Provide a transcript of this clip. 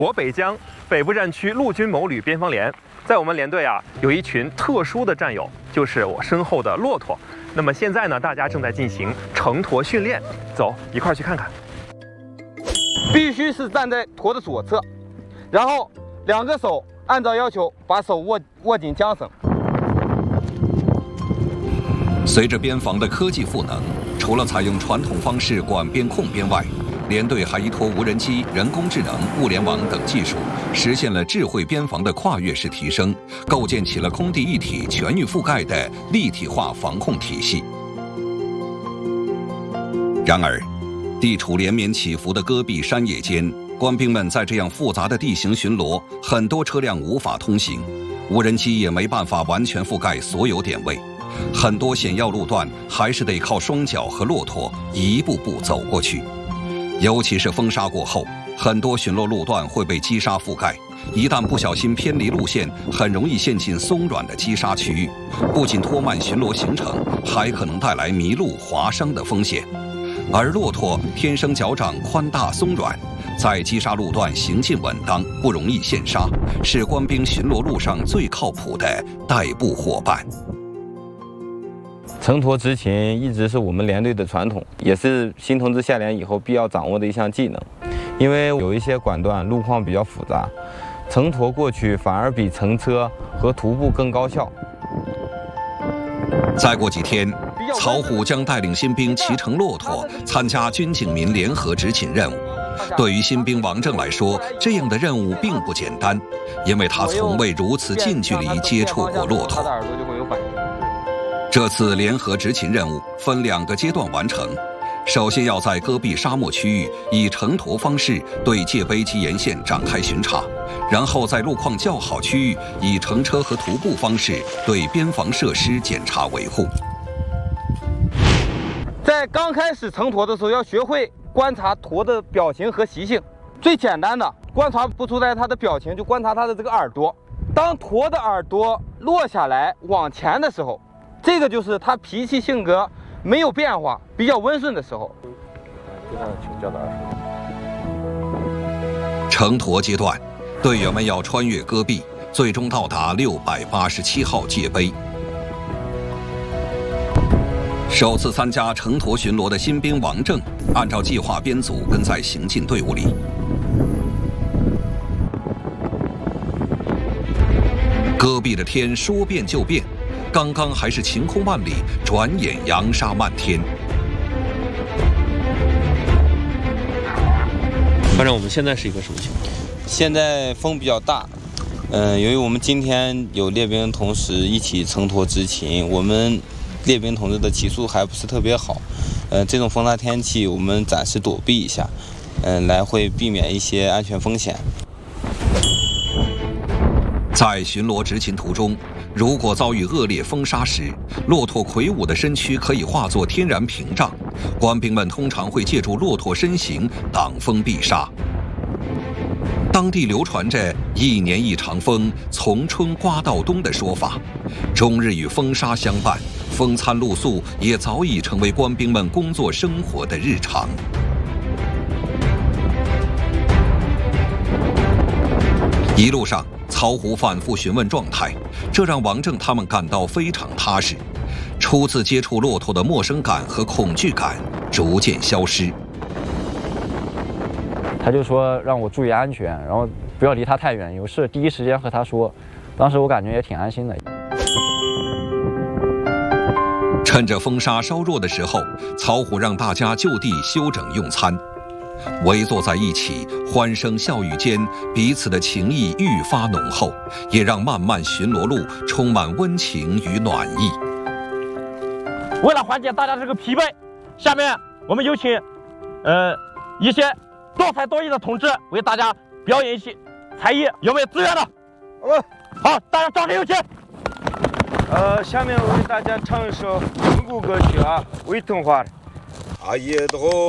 我北疆北部战区陆军某旅边防连，在我们连队啊，有一群特殊的战友，就是我身后的骆驼。那么现在呢，大家正在进行乘驼训练，走，一块儿去看看。 必须是站在驼的左侧，然后2个手按照要求把手握紧缰绳。 随着边防的科技赋能，除了采用传统方式管边控边外，连队还依托无人机、人工智能、物联网等技术，实现了智慧边防的跨越式提升，构建起了空地一体、全域覆盖的立体化防控体系。然而，地处连绵起伏的戈壁山野间，官兵们在这样复杂的地形巡逻，很多车辆无法通行，无人机也没办法完全覆盖所有点位，很多险要路段还是得靠双脚和骆驼一步步走过去。尤其是风沙过后，很多巡逻路段会被积沙覆盖，一旦不小心偏离路线，很容易陷进松软的积沙区域，不仅拖慢巡逻行程，还可能带来迷路划伤的风险。而骆驼天生脚掌宽大松软，在积沙路段行进稳当，不容易陷沙，是官兵巡逻路上最靠谱的代步伙伴。 乘驼执勤一直是我们连队的传统，也是新同志下连以后必要掌握的一项技能。因为有一些管段路况比较复杂，乘驼过去反而比乘车和徒步更高效。 再过几天，曹虎将带领新兵骑乘骆驼参加军警民联合执勤任务。对于新兵王正来说，这样的任务并不简单，因为他从未如此近距离接触过骆驼。这次联合执勤任务分2个阶段完成，首先要在戈壁沙漠区域以乘驼方式对界碑及沿线展开巡查，然后在路况较好区域以乘车和徒步方式对边防设施检查维护。 在刚开始乘驼的时候，要学会观察驼的表情和习性。最简单的观察不出来它的表情，就观察它的这个耳朵。当驼的耳朵落下来往前的时候，这个就是它脾气性格没有变化，比较温顺的时候。 乘驼阶段，队员们要穿越戈壁，最终到达687号界碑。首次参加乘驼巡逻的新兵王正，按照计划编组跟在行进队伍里。戈壁的天说变就变，刚刚还是晴空万里，转眼扬沙漫天。 反正我们现在是一个什么情况？ 现在风比较大，由于我们今天有列兵同时一起乘驼执勤，我们列兵同志的骑速还不是特别好，这种风大天气我们暂时躲避一下，来会避免一些安全风险。 在巡逻执勤途中，如果遭遇恶劣风沙时，骆驼魁梧的身躯可以化作天然屏障，官兵们通常会借助骆驼身形挡风避沙。当地流传着1年1场风，从春刮到冬的说法，终日与风沙相伴，风餐露宿也早已成为官兵们工作生活的日常。一路上，曹虎反复询问状态，这让王正他们感到非常踏实。初次接触骆驼的陌生感和恐惧感逐渐消失。 他就说让我注意安全，然后不要离他太远，有事第一时间和他说。当时我感觉也挺安心的。 趁着风沙稍弱的时候，曹虎让大家就地休整用餐。围坐在一起，欢声笑语间，彼此的情谊愈发浓厚，也让漫漫巡逻路充满温情与暖意。 为了缓解大家这个疲惫，下面我们有请一些多才多艺的同志为大家表演一些才艺，有没有自愿的？好，大家掌声有请。 下面我为大家唱一首中国歌曲啊，维腾话。 아예도